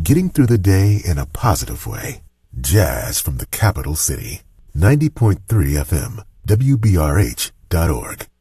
Getting through the day in a positive way. Jazz from the capital city. 90.3 FM, WBRH.org.